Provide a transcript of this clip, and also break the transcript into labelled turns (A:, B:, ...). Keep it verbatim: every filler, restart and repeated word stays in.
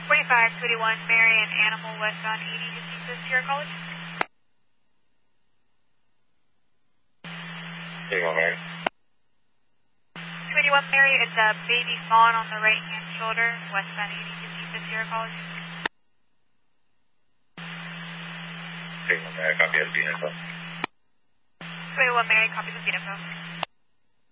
A: forty-five twenty-one Marion Animal westbound eighty to Sierra College.
B: twenty-one Mary.
A: twenty-one Mary, it's a baby fawn on the right hand shoulder, westbound eighty to Sierra College.
B: twenty-one Mary, copy of the info.
A: twenty-one Mary, copy the info.